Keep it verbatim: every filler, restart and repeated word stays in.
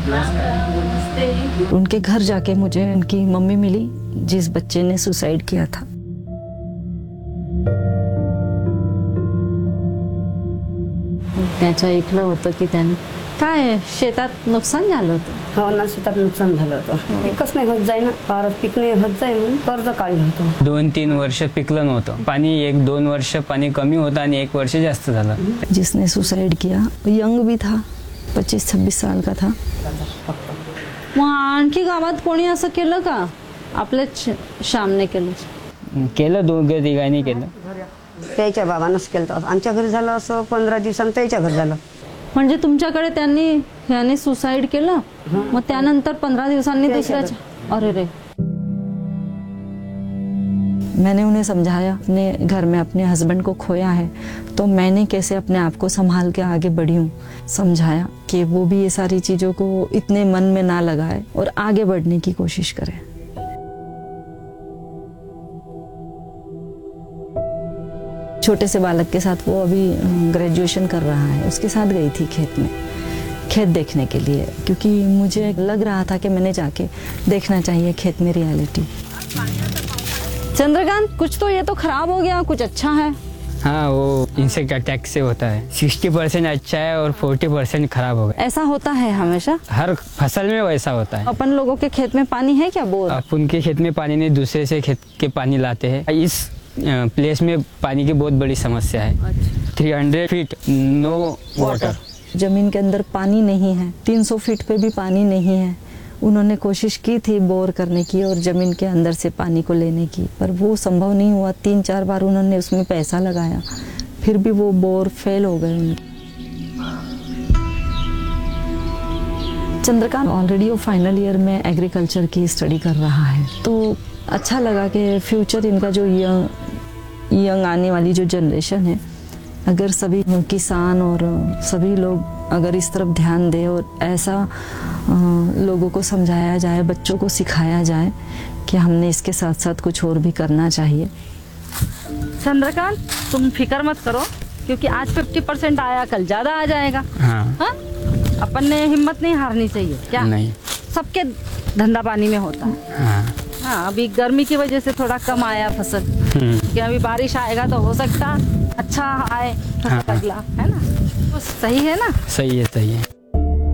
उनके घर जाके मुझे उनकी मम्मी मिली जिस बच्चे ने सुसाइड किया था। त्याचं ऐकलं होतं की त्याने काय शेतात नुकसान झालं होतं। हो ना, शेतात नुकसान झालं होतं। पिकच नाही होत जाई ना, फार पीक नाही होत जाई म्हणून कर्ज काढलं होतं। दोन तीन वर्ष पिकलं नव्हतं, पाणी एक दोन वर्ष पाणी कमी होतं आणि एक वर्ष जास्त झालं। जिसने सुसाइड किया यंग भी था, पच्चीस छब्बीस साल का था। मग आणखी गावात कोणी असं केलं का? आपल्याच श्यामने केलं? केलं दोघं तिघांनी केलं। त्याच्या बाबांनाच केलं होतं। आमच्या घरी झालं असं पंधरा दिवसांनी त्याच्या घरी झालं। म्हणजे तुमच्याकडे त्यांनी ह्याने सुसाइड केलं, मग त्यानंतर पंधरा दिवसांनी दुसऱ्याच्या? अरे रे। मैंने उन्हें समझाया, अपने घर में अपने हस्बैंड को खोया है तो मैंने कैसे अपने आप को संभाल के आगे बढ़ी हूँ। समझाया कि वो भी ये सारी चीज़ों को इतने मन में ना लगाए और आगे बढ़ने की कोशिश करें। छोटे से बालक के साथ वो अभी ग्रेजुएशन कर रहा है, उसके साथ गई थी खेत में, खेत देखने के लिए, क्योंकि मुझे लग रहा था कि मैंने जाके देखना चाहिए खेत में रियलिटी। चंद्रकांत, कुछ तो ये तो खराब हो गया, कुछ अच्छा है। हाँ, वो इंसेक्ट अटैक से होता है। सिक्सटी परसेंट अच्छा है और फोर्टी परसेंट खराब हो गया। ऐसा होता है हमेशा? हर फसल में वैसा होता है। अपन लोगों के खेत में पानी है क्या? बोर? अपन के खेत में पानी नहीं, दूसरे से खेत के पानी लाते हैं। इस प्लेस में पानी की बहुत बड़ी समस्या है। Three hundred feet no water. जमीन के अंदर पानी नहीं है, तीन सौ फीट पे भी पानी नहीं है। उन्होंने कोशिश की थी बोर करने की और जमीन के अंदर से पानी को लेने की, पर वो संभव नहीं हुआ। तीन चार बार उन्होंने उसमें पैसा लगाया, फिर भी वो बोर फेल हो गए। चंद्रकांत ऑलरेडी वो फाइनल ईयर में एग्रीकल्चर की स्टडी कर रहा है, तो अच्छा लगा कि फ्यूचर इनका जो यंग यंग आने वाली जो जनरेशन है, अगर सभी किसान और सभी लोग अगर इस तरफ ध्यान दें और ऐसा लोगों को समझाया जाए, बच्चों को सिखाया जाए कि हमने इसके साथ साथ कुछ और भी करना चाहिए। चंद्रकांत, तुम फिक्र मत करो, क्योंकि आज फिफ्टी परसेंट आया, कल ज्यादा आ जाएगा। हाँ। हाँ? अपन ने हिम्मत नहीं हारनी चाहिए। क्या? नहीं। सबके धंधा पानी में होता है। हाँ। हाँ, अभी गर्मी की वजह से थोड़ा कम आया फसल, कि अभी बारिश आएगा तो हो सकता अच्छा आए फसल। हाँ। अगला है ना, तो सही है ना? सही है, सही है।